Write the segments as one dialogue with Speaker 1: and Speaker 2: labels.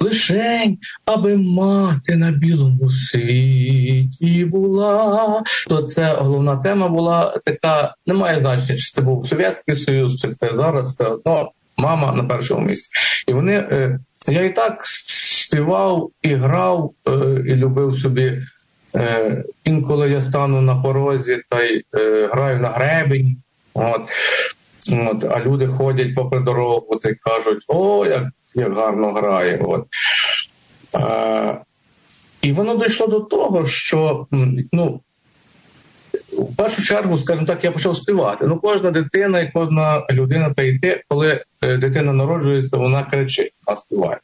Speaker 1: лишень, аби мати на білому світі була. То це головна тема була така, немає значення, чи це був Совєтський Союз, чи це зараз, все одно мама на першому місці. І вони, я і так співав, і грав, і любив собі. Інколи я стану на порозі та й граю на гребені. А люди ходять попри дорогу та й кажуть, о, як гарно грає. І воно дійшло до того, що, в першу чергу, скажімо так, я почав співати. Кожна дитина і кожна людина та й те, коли дитина народжується, вона кричить, а співає.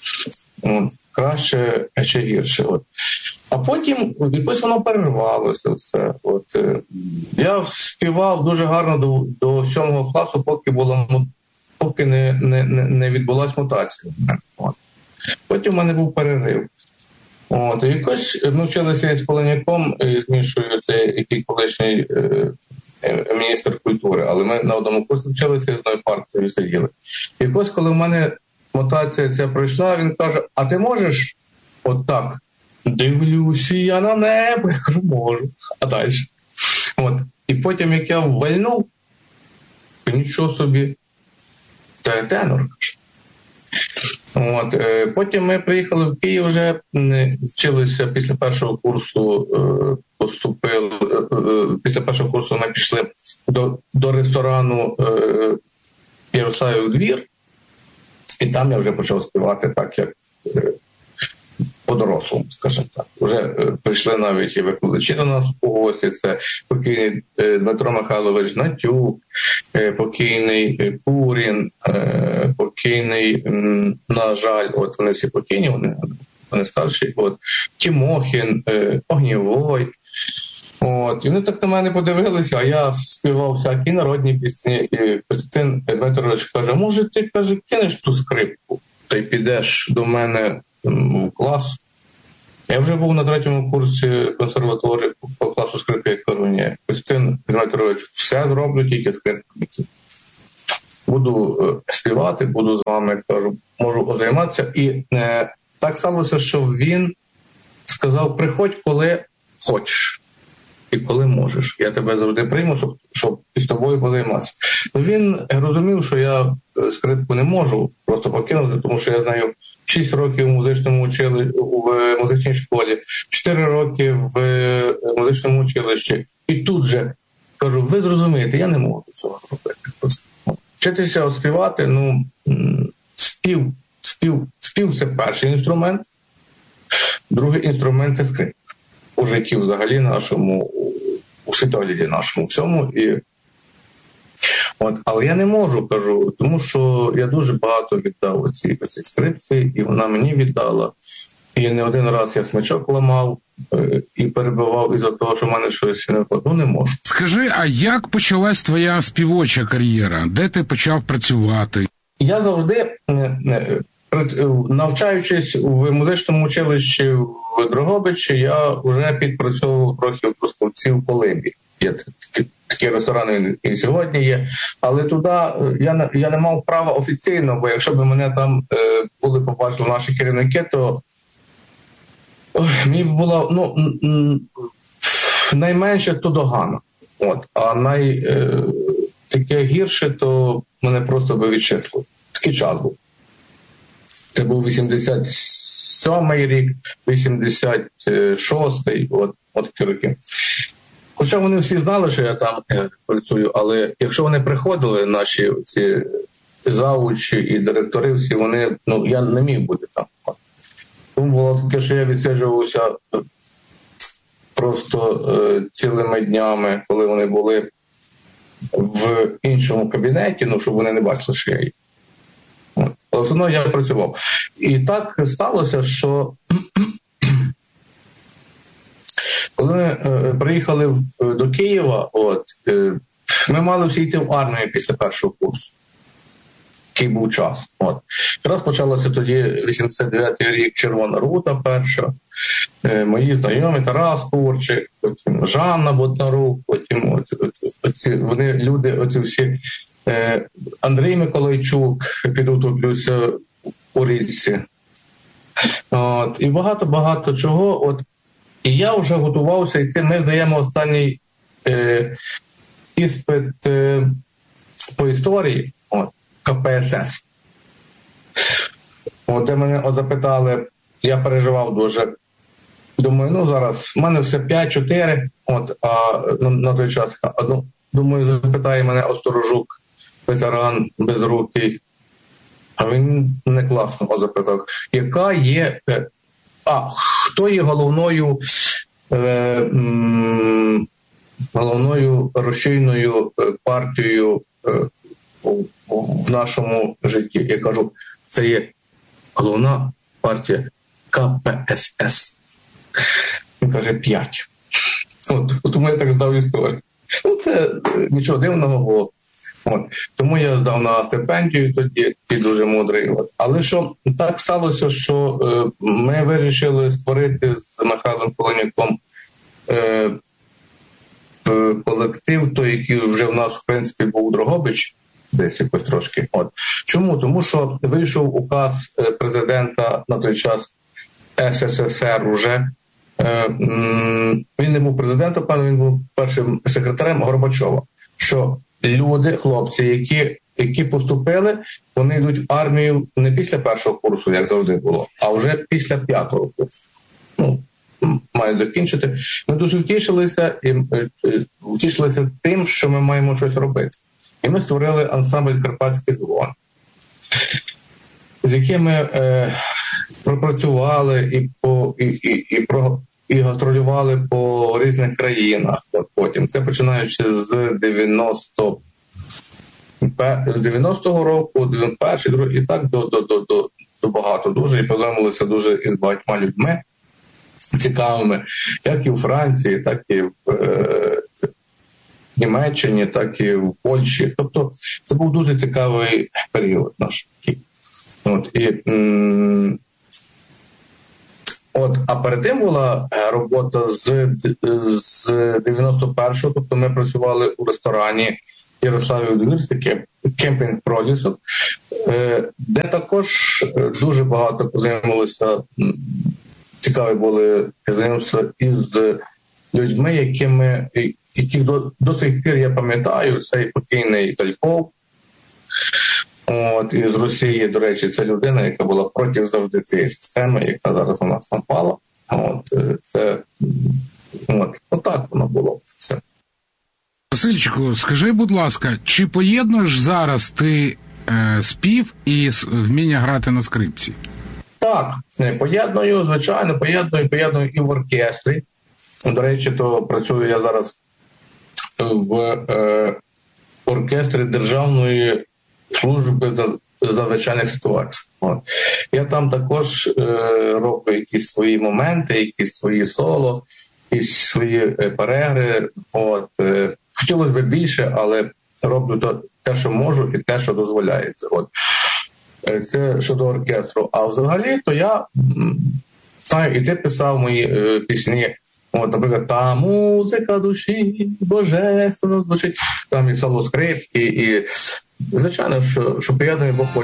Speaker 1: Краще чи гірше. А потім якось воно перервалося все. Я співав дуже гарно до 7 класу, поки не відбулась мутація. Потім в мене був перерив. І якось навчилися з Полоняком, з Мішою, це який колишній міністр культури, але ми на одному курсі вчилися, з одною партією сиділи. І якось, коли в мене мутація ця пройшла, він каже, а ти можеш отак? Дивлюся я на небо, я кажу, можу. А далі? І потім, як я ввальнув, нічого собі, це тенор. Потім ми приїхали в Київ, вже вчилися після першого курсу, після першого курсу ми пішли до ресторану Ярославів двір, і там я вже почав співати так, як по-дорослому, скажімо так. Вже прийшли навіть і викладачі до нас у гості. Це покійний Дмитро Михайлович Натюк, покійний Курін, покійний, на жаль, вони всі покійні, вони старші, Тімохін, Огнєвой. І вони так на мене подивилися, а я співав всякі народні пісні, і Костянтин Дмитрович каже, може ти, каже, кинеш ту скрипку, та й підеш до мене в клас. Я вже був на 3-му курсі консерваторії по класу скрипки, я кажу, ні, Костянтин Дмитрович, все зроблю, тільки скрипку. Буду співати, буду з вами, кажу, можу займатися. І так сталося, що він сказав, приходь, коли хочеш і коли можеш. Я тебе завжди прийму, щоб із тобою позайматися. Він розумів, що я скрипку не можу просто покинути, тому що я знаю 6 років в музичній школі, 4 роки в музичному училищі. І тут же кажу, ви зрозумієте, я не можу цього зробити. Вчитися співати, спів – це перший інструмент, другий інструмент – це скрипка. У житті взагалі нашому, у світогляді нашому всьому. Але я не можу, кажу, тому що я дуже багато віддав оцій скрипці, і вона мені віддала. І не один раз я смичок ламав і перебивав із-за того, що в мене щось не виходить. Не можу.
Speaker 2: Скажи, а як почалась твоя співоча кар'єра? Де ти почав працювати?
Speaker 1: Я завжди, навчаючись в музичному училищі в Дрогобичі, я вже підпрацьовував трохи в Трускавці в Колибі. Є такі ресторани і сьогодні є. Але туди я не мав права офіційно, бо якщо б мене там були побачили наші керівники, то мені було найменше то догана. А таке гірше, то мене просто би відчислили. Такий час був. Це був 87-й рік, 86-й, от такі роки. Хоча вони всі знали, що я там працюю, але якщо вони приходили, наші ці завучі і директори, всі вони, я не міг бути там. Тому було таке, що я відсиджувався просто цілими днями, коли вони були в іншому кабінеті, щоб вони не бачили, що я є. Але все одно я працював. І так сталося, що коли ми приїхали до Києва, ми мали всі йти в армію після першого курсу. Який був час. Якраз почалося тоді 89-й рік Червона рута перша, мої знайомі Тарас Курчик, потім Жанна Боднарук, потім вони люди, оці всі, Андрій Миколайчук, підутоплюся у річці. І багато чого. І я вже готувався йти. Ми здаємо останній іспит по історії, КПСС. Де мене запитали, я переживав дуже. Думаю, зараз в мене все 5-4, а на той час, думаю, запитає мене Осторожук, ветеран, безрукий. А він не класно запитав, яка є, хто є головною рушійною партією в нашому житті. Я кажу, це є головна партія КПСС. Він каже, 5. Тому я так здав історію. Це нічого дивного було. Тому я здав на стипендію тоді, дуже мудрий. Але що так сталося, що ми вирішили створити з Михайлом Полоняком колектив, той, який вже в нас, в принципі, був Дрогобич, десь якось трошки. Чому? Тому що вийшов указ президента на той час СССР уже. Він не був президентом, він був першим секретарем Горбачова, що люди, хлопці, які поступили, вони йдуть в армію не після першого курсу, як завжди було, а вже після 5-го курсу. Мають закінчити. Ми дуже втішилися тим, що ми маємо щось робити. І ми створили ансамбль «Карпатський дзвон», з якими пропрацювали і гастролювали по різних країнах. Потім це починаючи з 90-го року, 91-й, 2-й, і так до багато дуже. І познайомилися дуже із багатьма людьми цікавими, як і в Франції, так і в Німеччині, так і в Польщі. Тобто це був дуже цікавий період наш. А перед тим була робота з 91-го, тобто ми працювали у ресторані Ярославів Двірці, кемпінг «Пролісок», де також дуже багато познайомилися, цікаві були знайомства із людьми, яких до сих пір я пам'ятаю, цей покійний Тальков, і з Росії, до речі, це людина, яка була проти завжди цієї системи, яка зараз на нас напала. Отак воно було все.
Speaker 2: Васильчику, скажи, будь ласка, чи поєднуєш зараз ти спів і вміння грати на скрипці?
Speaker 1: Так, поєдную, звичайно, поєдную і в оркестрі. До речі, то працюю я зараз в оркестрі Державної служби з надзвичайних ситуацій. Я там також роблю якісь свої моменти, якісь свої соло, якісь свої перегри. Хотілося б більше, але роблю те, що можу, і те, що дозволяється. Це щодо оркестру. А взагалі, то я знаю, і ти писав мої пісні. Наприклад, «Та музика душі божественно звучить», там і соло скрипки, і звичайно, що поєднує Бог